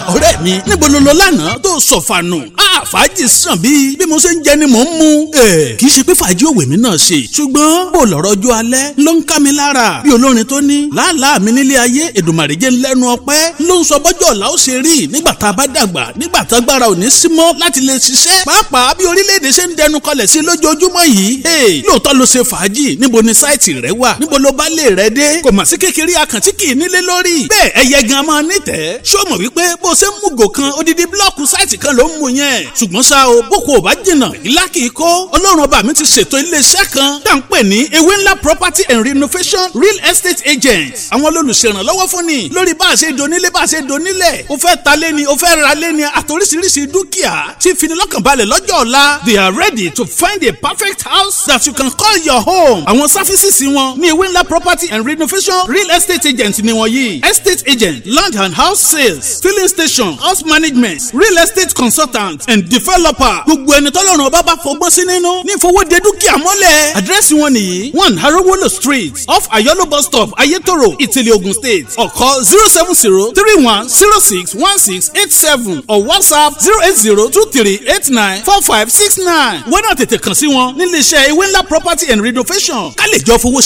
ọ̀rẹ́ mi níbo ló lọ lánàá tó sọ̀fànù? Fàájì sàn bí mo ṣe ń jẹ ni mò ń mu. Kì í ṣe pé fàájì òwe mi náà ṣe, ṣùgbọ́n bó lọ́rọ̀ ọjọ́ alẹ́ ló ń ká mi lára. Bí olórin tó ní làálàá mi nílé ayé Èdùmàrè jẹ́ ńlẹ́nu ọpẹ́ ló ń sọ bọ́jọ́ ọ̀la ó ṣe rí nígbà tá a bá dàgbà, nígbà tá agbára ò ní sí mọ́ láti lè ṣiṣẹ́. Pàápàá bí orílẹ̀-èdè ṣe ń dẹnu kọlẹ̀ sí lójoojúmọ́ yìí. Lóòótọ́ ló ṣe fàájì, níbo ni sáìtì rẹ wà, níbo ló bá lè rẹ dé. Kò mà sí kékeré àkàntí kì í nílé lórí. Bẹ́ẹ̀ ẹyẹ gan máa nítẹ̀ẹ́. Ṣé o mọ̀ wípé bó ṣe ń mú gò kan odidi blọ́ọ̀kù sáìtì kan ló ń mu yẹn? Ṣùgbọ́n ṣá o, boko ò bá jìnnà ìlà kì í kó. Ọlọ́run ọba mi ti ṣètò iléeṣẹ́ kan tá à ń pè ní ewé ńlá property and renovation real estate agents. Àwọn olùṣèrànlọ́wọ́ fún ni lórí bá a ṣe donílé bá a ṣe donílẹ̀. O fẹ́ ta lé ni, o fẹ́ ra lé ni, àtòríṣiríṣi dúkìá tí finilọ́kànbalẹ̀ lọ́jọ́ ọ̀la. They are ready to find a perfect house that you can call your home. Àwọn sáfísìsì wọn ní ewé ńlá property and renovation real estate agents ni wọ́n yìí. Estate agent, land and house sales, filling station, house management, real estate consultant and developer. Gbogbo ẹni tọ́lọ́run ọba bá fọgbọ́n sí nínú ní ìfowóde dúkìá mọ́lẹ̀. Àdírẹ́sì wọn nìyí 1 Harowolo street off Ayolo bus stop Ayetoro Ìtìlẹ̀ Ogun State. Or call 07031061687 or WhatsApp 08023894569. Wọ́n náà tètè kàn sí wọn nílé iṣẹ́ ewé ńlá property and renovation ká lè jọ fowó